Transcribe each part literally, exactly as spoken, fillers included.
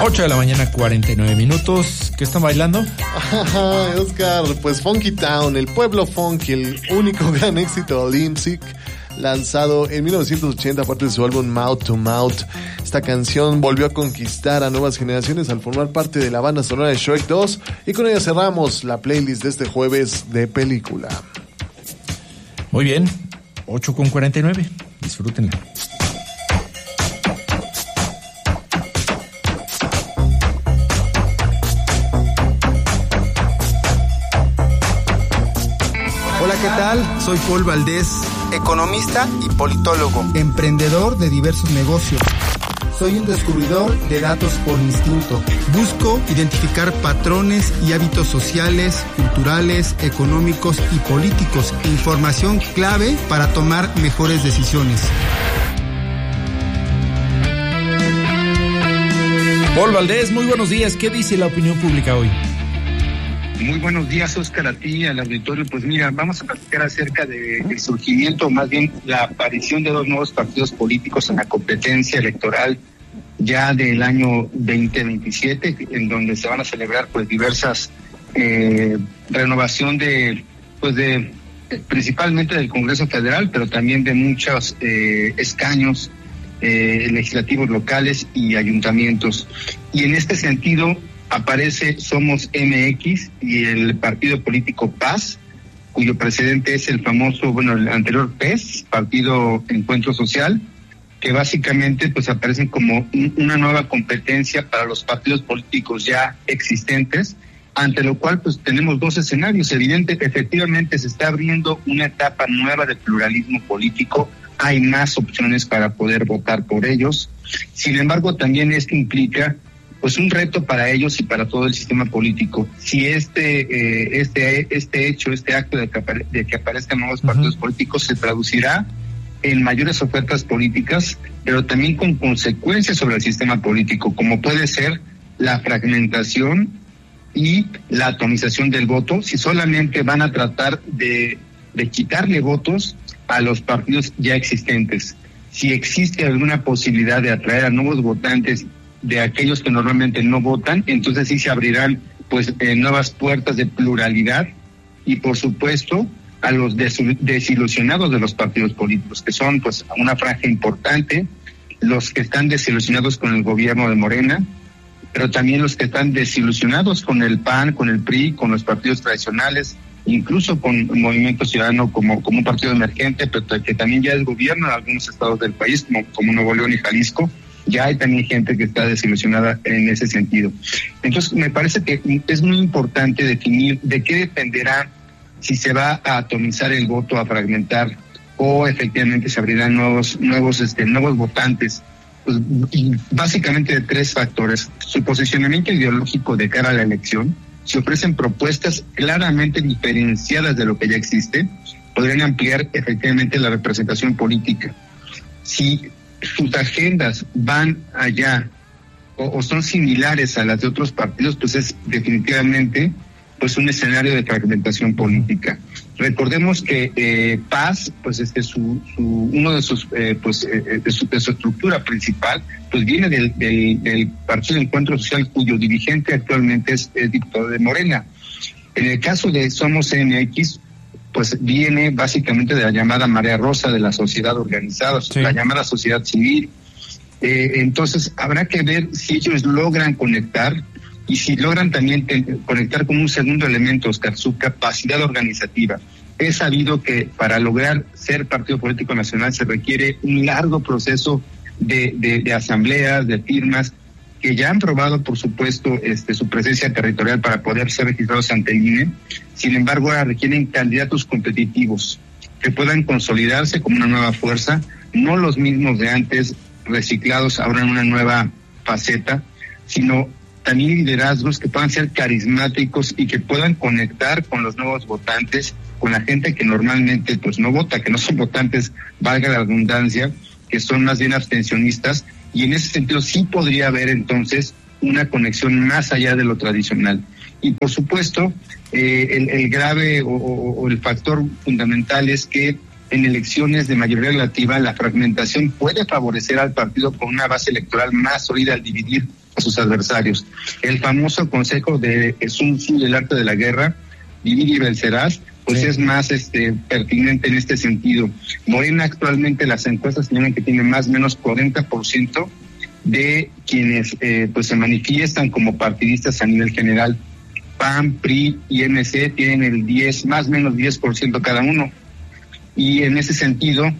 ocho de la mañana, cuarenta y nueve minutos. ¿Qué están bailando? Oscar, pues Funky Town, el pueblo funky, el único gran éxito de Limp Bizkit, lanzado en mil novecientos ochenta, parte de su álbum Mouth to Mouth. Esta canción volvió a conquistar a nuevas generaciones al formar parte de la banda sonora de Shrek dos, y con ella cerramos la playlist de este jueves de película. Muy bien, ocho con cuarenta y nueve, disfrútenla. Hola, ¿qué tal? Soy Paul Valdés, economista y politólogo, emprendedor de diversos negocios. Soy un descubridor de datos por instinto. Busco identificar patrones y hábitos sociales, culturales, económicos y políticos. Información clave para tomar mejores decisiones. Paul Valdés, muy buenos días. ¿Qué dice la opinión pública hoy? Muy buenos días, Oscar, a ti, al auditorio. Pues mira, vamos a platicar acerca del de surgimiento, más bien la aparición de dos nuevos partidos políticos en la competencia electoral ya del año veinte veintisiete, en donde se van a celebrar pues diversas eh, renovación de, pues de, principalmente del Congreso Federal, pero también de muchos eh, escaños eh, legislativos locales y ayuntamientos. Y en este sentido aparece Somos M X y el partido político Paz, cuyo presidente es el famoso, bueno, el anterior P E S, Partido Encuentro Social, que básicamente pues aparecen como un, una nueva competencia para los partidos políticos ya existentes, ante lo cual pues tenemos dos escenarios. Evidente, efectivamente se está abriendo una etapa nueva de pluralismo político, hay más opciones para poder votar por ellos. Sin embargo, también esto implica pues un reto para ellos y para todo el sistema político. Si este eh, este este hecho, este acto de que, apare- de que aparezcan nuevos partidos uh-huh. políticos se traducirá en mayores ofertas políticas, pero también con consecuencias sobre el sistema político, como puede ser la fragmentación y la atomización del voto, si solamente van a tratar de, de quitarle votos a los partidos ya existentes. Si existe alguna posibilidad de atraer a nuevos votantes de aquellos que normalmente no votan, entonces sí se abrirán pues eh, nuevas puertas de pluralidad y por supuesto a los des- desilusionados de los partidos políticos, que son pues una franja importante, los que están desilusionados con el gobierno de Morena, pero también los que están desilusionados con el P A N, con el P R I, con los partidos tradicionales, incluso con el Movimiento Ciudadano como, como un partido emergente, pero que también ya es gobierno en algunos estados del país, como, como Nuevo León y Jalisco. Ya hay también gente que está desilusionada en ese sentido. Entonces, me parece que es muy importante definir de qué dependerá si se va a atomizar el voto, a fragmentar, o efectivamente se abrirán nuevos, nuevos, este, nuevos votantes. Pues, y básicamente de tres factores: su posicionamiento ideológico de cara a la elección, si ofrecen propuestas claramente diferenciadas de lo que ya existe, podrían ampliar efectivamente la representación política. Si sus agendas van allá o, o son similares a las de otros partidos, pues es definitivamente pues un escenario de fragmentación política. Recordemos que eh, Paz, pues este su, su uno de sus eh, pues eh, de, su, de su estructura principal, pues viene del, del, del Partido de Encuentro Social, cuyo dirigente actualmente es, es diputado de Morena. En el caso de Somos M X, pues viene básicamente de la llamada marea rosa de la sociedad organizada, sí. la llamada sociedad civil. Eh, entonces habrá que ver si ellos logran conectar y si logran también te, conectar con un segundo elemento, Oscar, su capacidad organizativa. Es sabido que para lograr ser partido político nacional se requiere un largo proceso de, de, de asambleas, de firmas, que ya han probado, por supuesto, este, su presencia territorial para poder ser registrados ante el I N E. Sin embargo, ahora requieren candidatos competitivos que puedan consolidarse como una nueva fuerza, no los mismos de antes, reciclados ahora en una nueva faceta, sino también liderazgos que puedan ser carismáticos y que puedan conectar con los nuevos votantes, con la gente que normalmente pues no vota, que no son votantes, valga la redundancia, que son más bien abstencionistas. Y en ese sentido sí podría haber entonces una conexión más allá de lo tradicional. Y por supuesto, eh, el, el grave o, o, o el factor fundamental es que en elecciones de mayoría relativa la fragmentación puede favorecer al partido con una base electoral más sólida al dividir a sus adversarios. El famoso consejo de Sun Tzu, el arte de la guerra, divide y vencerás, pues sí. es más este pertinente en este sentido. Morena actualmente, las encuestas señalan que tiene más o menos cuarenta por ciento de quienes eh, pues se manifiestan como partidistas a nivel general. P A N, P R I y M C tienen el diez, más o menos diez por ciento cada uno. Y en ese sentido,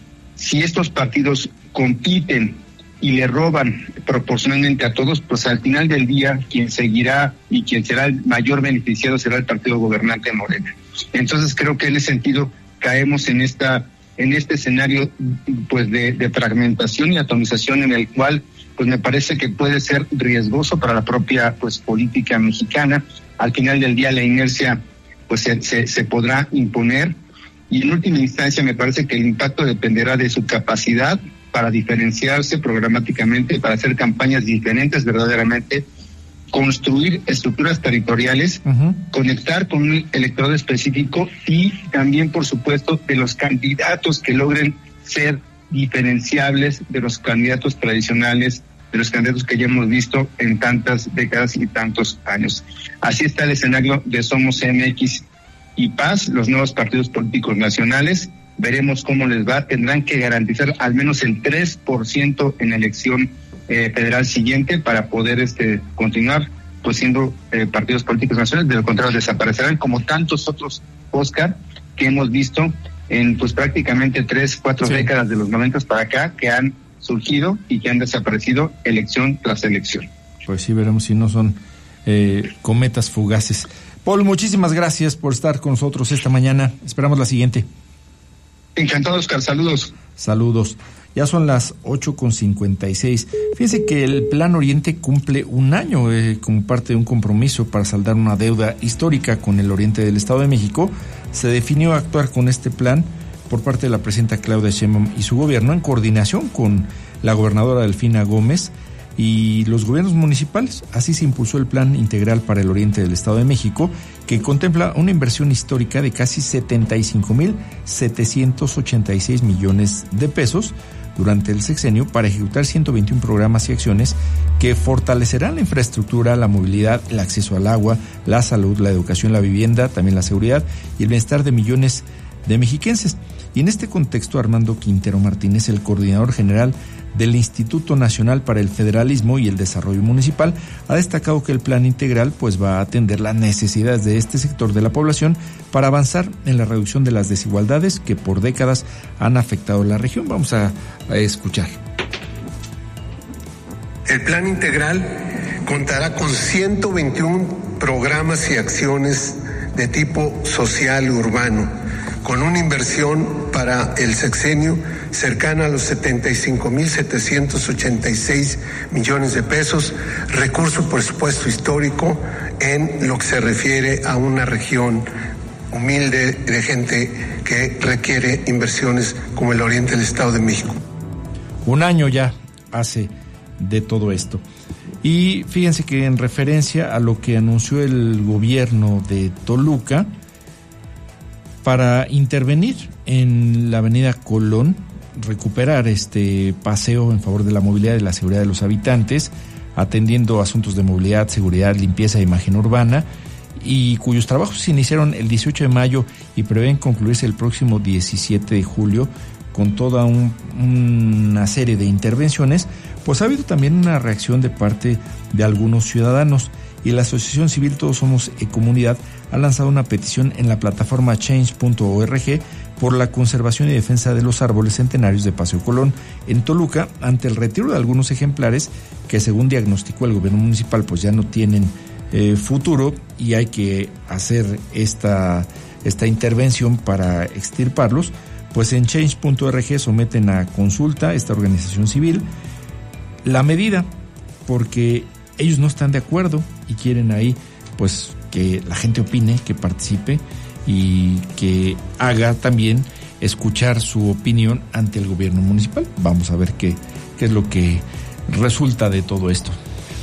si estos partidos compiten y le roban proporcionalmente a todos, pues al final del día quien seguirá y quien será el mayor beneficiado será el partido gobernante de Morena. Entonces creo que en ese sentido caemos en esta en este escenario pues de, de fragmentación y atomización en el cual pues me parece que puede ser riesgoso para la propia pues política mexicana. Al final del día la inercia pues se, se, se podrá imponer, y en última instancia me parece que el impacto dependerá de su capacidad para diferenciarse programáticamente, para hacer campañas diferentes verdaderamente, construir estructuras territoriales, uh-huh. conectar con un electorado específico y también, por supuesto, de los candidatos que logren ser diferenciables de los candidatos tradicionales, de los candidatos que ya hemos visto en tantas décadas y tantos años. Así está el escenario de Somos M X y Paz, los nuevos partidos políticos nacionales. Veremos cómo les va. Tendrán que garantizar al menos el tres por ciento en la elección eh, federal siguiente para poder este continuar pues siendo eh, partidos políticos nacionales. De lo contrario, desaparecerán como tantos otros, Oscar, que hemos visto en pues prácticamente tres, cuatro sí. décadas de los noventas para acá, que han surgido y que han desaparecido elección tras elección. Pues sí, veremos si no son eh, cometas fugaces. Paul, muchísimas gracias por estar con nosotros esta mañana. Esperamos la siguiente. Encantado, Oscar. Saludos. Saludos. Ya son las ocho con cincuenta y seis. Fíjense que el Plan Oriente cumple un año eh, como parte de un compromiso para saldar una deuda histórica con el oriente del Estado de México. Se definió actuar con este plan por parte de la presidenta Claudia Sheinbaum y su gobierno en coordinación con la gobernadora Delfina Gómez y los gobiernos municipales. Así se impulsó el Plan Integral para el Oriente del Estado de México, que contempla una inversión histórica de casi setenta y cinco mil setecientos ochenta y seis millones de pesos durante el sexenio para ejecutar ciento veintiún programas y acciones que fortalecerán la infraestructura, la movilidad, el acceso al agua, la salud, la educación, la vivienda, también la seguridad y el bienestar de millones de mexiquenses. Y en este contexto, Armando Quintero Martínez, el coordinador general del Instituto Nacional para el Federalismo y el Desarrollo Municipal, ha destacado que el plan integral pues va a atender las necesidades de este sector de la población para avanzar en la reducción de las desigualdades que por décadas han afectado la región. Vamos a, a escuchar. El plan integral contará con ciento veintiún programas y acciones de tipo social y urbano, con una inversión para el sexenio cercana a los setenta y cinco mil setecientos ochenta y seis millones de pesos, recurso por supuesto histórico en lo que se refiere a una región humilde de gente que requiere inversiones como el oriente del Estado de México. Un año ya hace de todo esto. Y fíjense que en referencia a lo que anunció el gobierno de Toluca, para intervenir en la avenida Colón, recuperar este paseo en favor de la movilidad y la seguridad de los habitantes, atendiendo asuntos de movilidad, seguridad, limpieza e imagen urbana, y cuyos trabajos se iniciaron el dieciocho de mayo y prevén concluirse el próximo diecisiete de julio con toda un, una serie de intervenciones, pues ha habido también una reacción de parte de algunos ciudadanos, y la Asociación Civil Todos Somos Comunidad ha lanzado una petición en la plataforma change punto org por la conservación y defensa de los árboles centenarios de Paseo Colón en Toluca ante el retiro de algunos ejemplares que, según diagnosticó el gobierno municipal, pues ya no tienen eh, futuro y hay que hacer esta, esta intervención para extirparlos. Pues en change punto org someten a consulta esta organización civil la medida porque ellos no están de acuerdo y quieren ahí pues que la gente opine, que participe y que haga también escuchar su opinión ante el gobierno municipal. Vamos a ver qué, qué es lo que resulta de todo esto.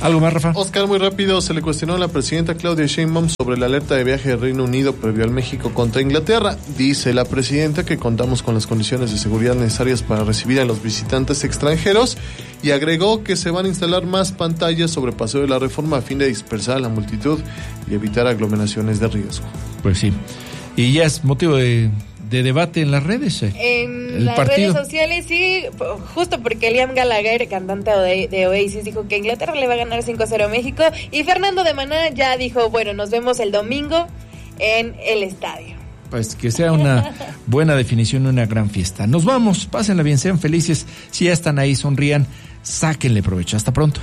¿Algo más, Rafa? Oscar, muy rápido, se le cuestionó a la presidenta Claudia Sheinbaum sobre la alerta de viaje del Reino Unido previo al México contra Inglaterra. Dice la presidenta que contamos con las condiciones de seguridad necesarias para recibir a los visitantes extranjeros y agregó que se van a instalar más pantallas sobre Paseo de la Reforma a fin de dispersar a la multitud y evitar aglomeraciones de riesgo. Pues sí. Y ya es motivo de... de debate en las redes. Eh. En el las partido. redes sociales, sí, justo porque Liam Gallagher, cantante de Oasis, dijo que Inglaterra le va a ganar cinco a cero a México, y Fernando de Maná ya dijo, bueno, nos vemos el domingo en el estadio. Pues que sea una buena definición, una gran fiesta. Nos vamos, pásenla bien, sean felices, si ya están ahí, sonrían, sáquenle provecho. Hasta pronto.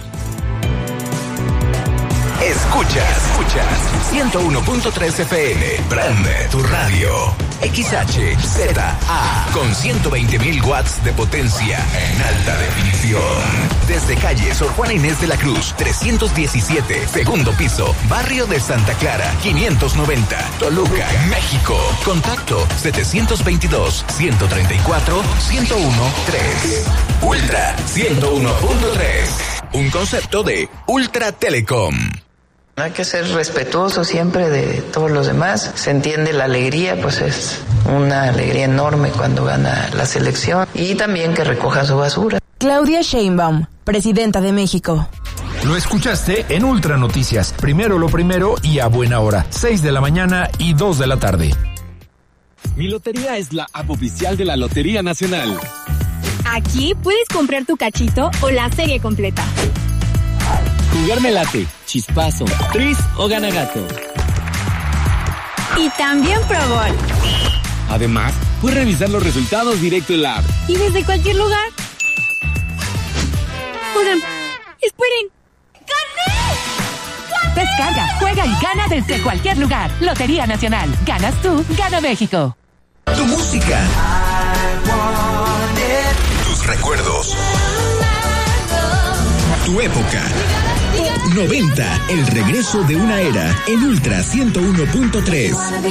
Escuchas, escuchas ciento uno punto tres F M. Prende tu radio. X H Z A con ciento veinte mil watts de potencia en alta definición. Desde calle Sor Juana Inés de la Cruz, trescientos diecisiete, segundo piso, barrio de Santa Clara, quinientos noventa, Toluca, México. Contacto setecientos veintidós, ciento treinta y cuatro, ciento uno, tres. Ultra ciento uno punto tres. Un concepto de Ultra Telecom. Hay que ser respetuoso siempre de todos los demás. Se entiende la alegría, pues es una alegría enorme cuando gana la selección. Y también que recoja su basura. Claudia Sheinbaum, presidenta de México. Lo escuchaste en Ultra Noticias. Primero lo primero y a buena hora. seis de la mañana y dos de la tarde. Mi Lotería es la app oficial de la Lotería Nacional. Aquí puedes comprar tu cachito o la serie completa. Jugarme late, chispazo, tris o gana gato. Y también Pro Gol. Además, puedes revisar los resultados directo en la app. Y desde cualquier lugar. Oigan, esperen. ¡Gané! ¡Gané! Descarga, juega y gana desde cualquier lugar. Lotería Nacional. Ganas tú, gana México. Tu música. Tus recuerdos. Tu época. noventa, el regreso de una era en Ultra ciento uno punto tres.